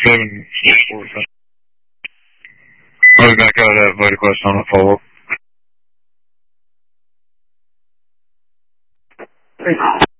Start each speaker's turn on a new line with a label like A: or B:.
A: 744. I'll be back out of that void quest on a follow-up.
B: Thanks.